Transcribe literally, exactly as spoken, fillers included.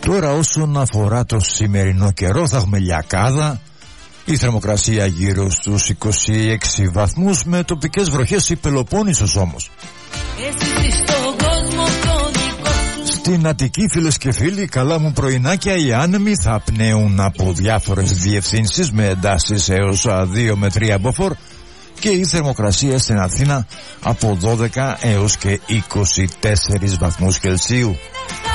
Τώρα όσον αφορά το σημερινό καιρό, θα έχουμε λιακάδα. Η θερμοκρασία γύρω στους είκοσι έξι βαθμούς, με τοπικές βροχές η Πελοπόννησος όμως. Στην Αττική, φίλες και φίλοι, καλά μου πρωινάκια. Οι άνεμοι θα πνέουν από διάφορες διευθύνσεις με εντάσεις έως δύο με τρία μποφόρ και η θερμοκρασία στην Αθήνα από δώδεκα έως και είκοσι τέσσερις βαθμούς Κελσίου.